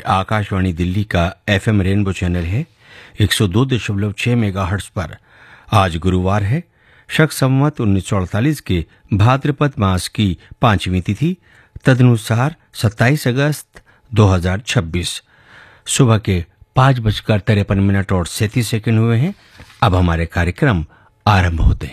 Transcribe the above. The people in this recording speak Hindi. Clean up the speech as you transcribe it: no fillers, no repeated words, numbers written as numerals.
आकाशवाणी दिल्ली का एफएम रेनबो चैनल है 102.6 मेगाहर्ट्ज पर। आज गुरुवार है, शक संवत 1948 के भाद्रपद मास की 5वीं तिथि, तदनुसार 27 अगस्त 2026। सुबह के 5:53 और 37 सेकंड हुए हैं। अब हमारे कार्यक्रम आरंभ होते हैं।